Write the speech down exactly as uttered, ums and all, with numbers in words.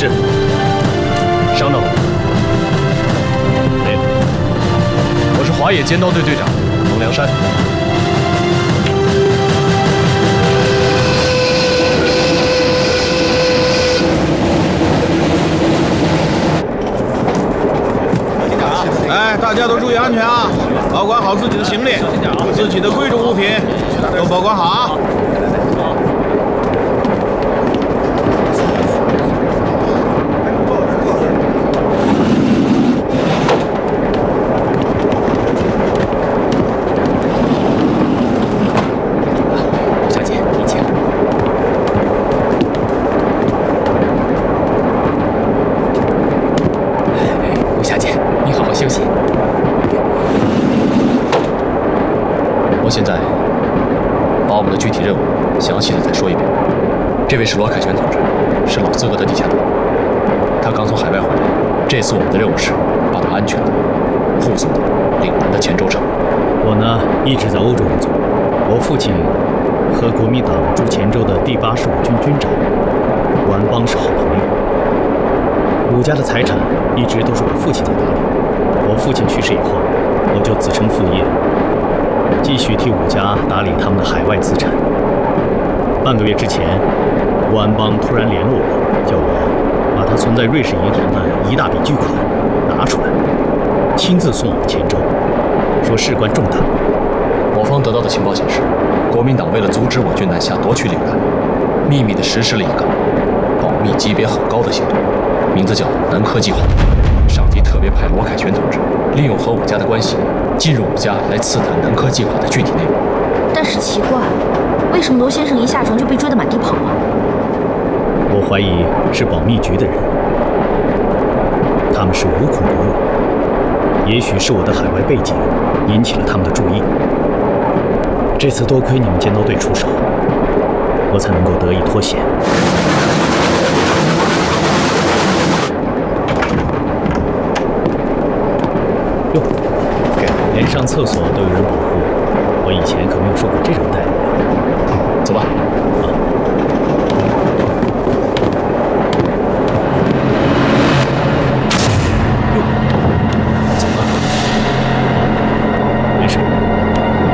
是。伤到了。哎，我是华野尖刀队队长冯梁山。 哎，大家都注意安全啊！保管好自己的行李，自己的贵重物品都保管好啊！ 现在把我们的具体任务详细的再说一遍。这位是罗凯旋同志，是老四哥的地下党。他刚从海外回来，这次我们的任务是把他安全的护送到岭南的黔州城。 我呢一直在欧洲工作，我父亲和国民党驻黔州的第八十五军军长吴安邦是好朋友。武家的财产一直都是我父亲在打理。我父亲去世以后，我就子承父业。 继续替武家打理他们的海外资产。半个月之前，吴安邦突然联络我，叫我把他存在瑞士银行的一大笔巨款拿出来，亲自送往黔州，说事关重大。 我方得到的情报显示，国民党为了阻止我军南下夺取岭南，秘密地实施了一个保密级别很高的行动，名字叫“南柯计划”。上级特别派罗凯旋同志利用和武家的关系。 进入武家来刺探南柯计划的具体内容， 但是奇怪，为什么罗先生一下船就被追得满地跑啊？ 我怀疑是保密局的人，他们是无孔不入。也许是我的海外背景引起了他们的注意。这次多亏你们尖刀队出手，我才能够得以脱险。 哟，连上厕所都有人保护，我以前可没有受过这种待遇。